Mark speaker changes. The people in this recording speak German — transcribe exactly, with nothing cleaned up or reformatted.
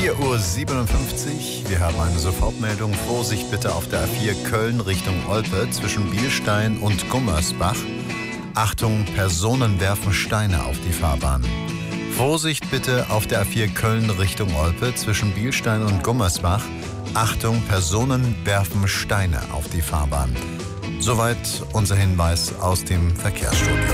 Speaker 1: vier Uhr siebenundfünfzig. Wir haben eine Sofortmeldung. Vorsicht bitte auf der A vier Köln Richtung Olpe zwischen Bielstein und Gummersbach. Achtung, Personen werfen Steine auf die Fahrbahn. Vorsicht bitte auf der A vier Köln Richtung Olpe zwischen Bielstein und Gummersbach. Achtung, Personen werfen Steine auf die Fahrbahn. Soweit unser Hinweis aus dem Verkehrsstudio.